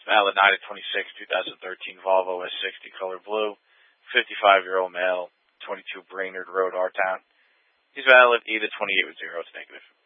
It's valid 9 to 26, 2013 Volvo S60 color blue, 55-year-old male, 22 Brainerd Road, R-Town. He's valid E to 28 with 0. It's negative.